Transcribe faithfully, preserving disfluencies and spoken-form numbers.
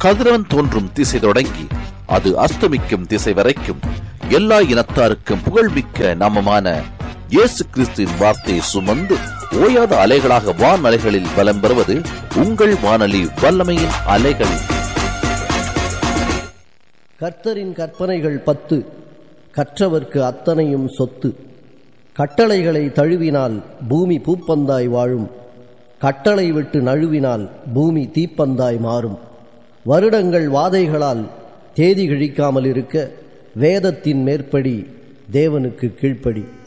கதிரவன் தோன்றும் திசை தொடங்கி அது அஸ்தமிக்கும் திசை வரைக்கும் எல்லா இனத்தாருக்கும் புகழ்மிக்க நாமமான இயேசு கிறிஸ்துவின் வார்த்தையை சுமந்து ஓயாத அலைகளாக வான் அலைகளில் வலம் பெறுவது உங்கள் வானொலி வல்லமையின் அலைகள். கர்த்தரின் கற்பனைகள் பத்து, கற்றவர்க்கு அத்தனையும் சொத்து. கட்டளைகளை தழுவினால் பூமி பூப்பந்தாய் வாழும், கட்டளை விட்டு நழுவினால் பூமி தீப்பந்தாய் மாறும். வருடங்கள் வாதைகளால் தேதி கிழிக்காமல் இருக்க வேதத்தின் மேற்படி தேவனுக்கு கீழ்ப்படி.